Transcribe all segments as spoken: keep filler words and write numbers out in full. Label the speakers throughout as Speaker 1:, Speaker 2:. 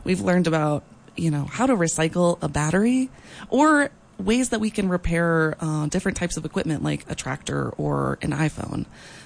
Speaker 1: We've learned about, you know, how to recycle a battery or ways that we can repair uh, different types of equipment like a tractor or an iPhone.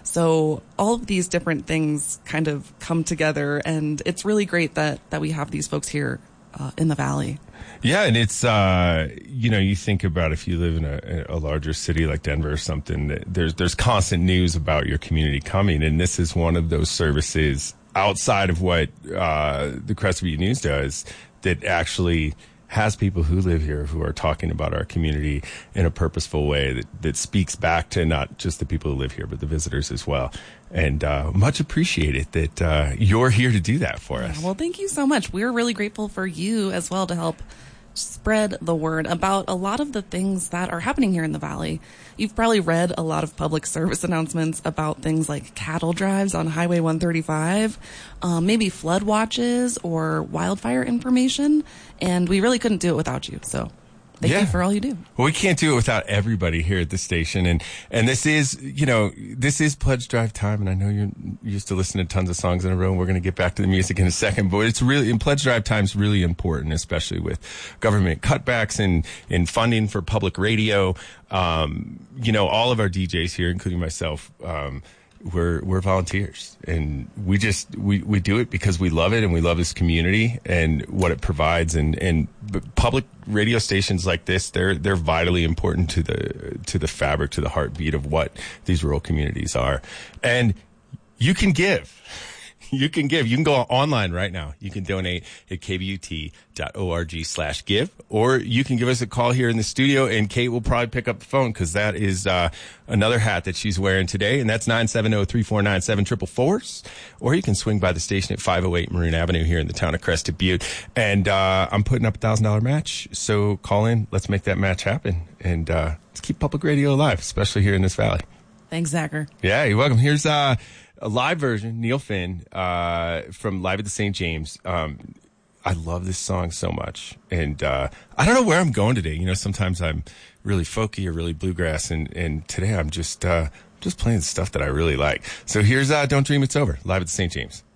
Speaker 1: So all of these different things kind of come together, and it's really great that, that we have these folks here uh, in the Valley.
Speaker 2: Yeah, and it's, uh, you know, you think about if you live in a, a larger city like Denver or something, there's there's constant news about your community coming, and this is one of those services outside of what uh, the Crested Butte News does that actually has people who live here who are talking about our community in a purposeful way that, that speaks back to not just the people who live here, but the visitors as well. And uh, much appreciated that uh, you're here to do that for us.
Speaker 1: Yeah, well, thank you so much. We're really grateful for you as well to help spread the word about a lot of the things that are happening here in the Valley. You've probably read a lot of public service announcements about things like cattle drives on Highway one thirty-five, um, maybe flood watches or wildfire information, and we really couldn't do it without you. So thank
Speaker 2: yeah.
Speaker 1: you for all you do.
Speaker 2: Well, we can't do it without everybody here at the station. And, and this is, you know, this is Pledge Drive time. And I know you're used to listening to tons of songs in a row. And we're going to get back to the music in a second. But it's really, and Pledge Drive time is really important, especially with government cutbacks and, and funding for public radio. Um, you know, all of our D Js here, including myself, um, we're we're volunteers, and we just we, we do it because we love it, and we love this community and what it provides. And, and public radio stations like this, they're they're vitally important to the to the fabric, to the heartbeat of what these rural communities are. And you can give. You can give. You can go online right now. You can donate at k b u t dot org slash give, or you can give us a call here in the studio, and Kate will probably pick up the phone because that is uh, another hat that she's wearing today, and that's nine seven zero, three four nine, seven four four four. Or you can swing by the station at five oh eight Maroon Avenue here in the town of Crested Butte. And uh, I'm putting up a one thousand dollars match, so call in. Let's make that match happen, and uh, let's keep public radio alive, especially here in this valley.
Speaker 1: Thanks, Zachary.
Speaker 2: Yeah, you're welcome. Here's... Uh, a live version, Neil Finn, uh, from Live at the Saint James. Um, I love this song so much. And, uh, I don't know where I'm going today. You know, sometimes I'm really folky or really bluegrass. And, and today I'm just, uh, just playing stuff that I really like. So here's, uh, Don't Dream It's Over, Live at the Saint James.